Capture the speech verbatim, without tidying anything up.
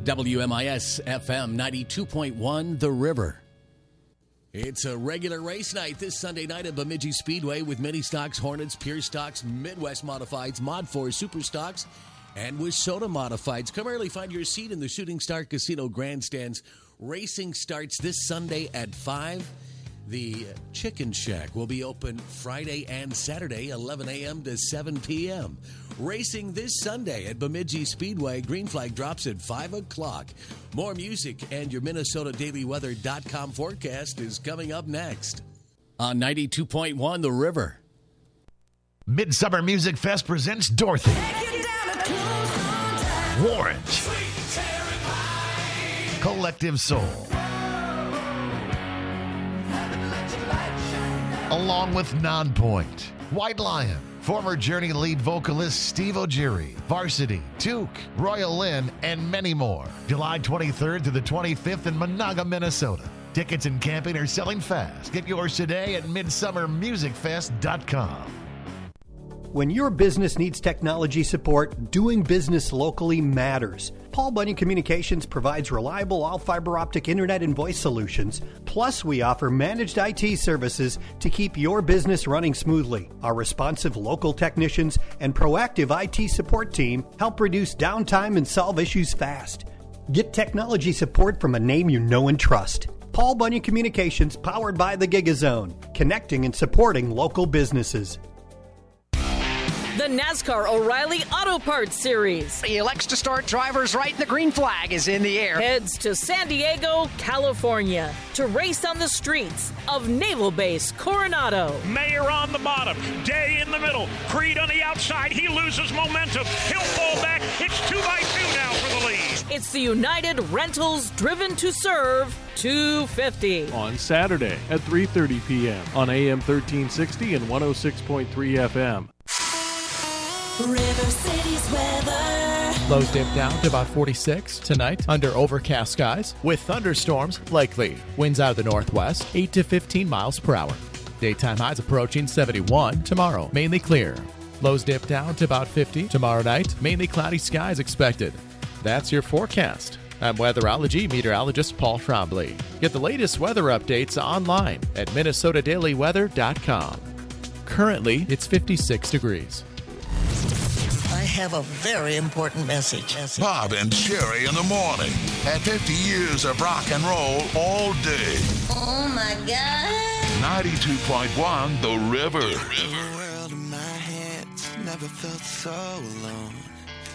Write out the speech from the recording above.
W M I S F M ninety-two point one, The River. It's a regular race night this Sunday night at Bemidji Speedway with Mini Stocks, Hornets, Pure Stocks, Midwest Modifieds, Mod four Super Stocks, and Wissota Modifieds. Come early, find your seat in the Shooting Star Casino grandstands. Racing starts this Sunday at five. The Chicken Shack will be open Friday and Saturday, eleven a.m. to seven p.m. Racing this Sunday at Bemidji Speedway. Green flag drops at five o'clock. More music and your Minnesota Daily Weather dot com forecast is coming up next. On ninety-two point one, The River. Midsummer Music Fest presents Dorothy, Warrant, Collective Soul, along with Nonpoint, White Lion, former Journey lead vocalist Steve Ogiri, Varsity, Took, Royal Lynn, and many more. July twenty-third to the twenty-fifth in Monaga, Minnesota. Tickets and camping are selling fast. Get yours today at midsummer music fest dot com. When your business needs technology support, doing business locally matters. Paul Bunyan Communications provides reliable all-fiber optic internet and voice solutions. Plus, we offer managed I T services to keep your business running smoothly. Our responsive local technicians and proactive I T support team help reduce downtime and solve issues fast. Get technology support from a name you know and trust. Paul Bunyan Communications, powered by the GigaZone, connecting and supporting local businesses. The NASCAR O'Reilly Auto Parts Series. He elects to start drivers right. The green flag is in the air. Heads to San Diego, California to race on the streets of Naval Base Coronado. Mayer on the bottom, Day in the middle, Creed on the outside. He loses momentum. He'll fall back. It's two by two now for the lead. It's the United Rentals Driven to Serve two fifty. On Saturday at three thirty p.m. on A M thirteen sixty and one oh six point three F M. River City's weather. Lows dip down to about forty-six tonight under overcast skies with thunderstorms likely. Winds out of the northwest, eight to fifteen miles per hour. Daytime highs approaching seventy-one tomorrow, mainly clear. Lows dip down to about fifty tomorrow night, mainly cloudy skies expected. That's your forecast. I'm weatherology meteorologist Paul Trombley. Get the latest weather updates online at minnesota daily weather dot com. Currently, it's fifty-six degrees. I have a very important message. Bob and Sherry in the morning. At fifty years of rock and roll all day. Oh, my God. ninety-two point one, The River. The world in my hands never felt so alone.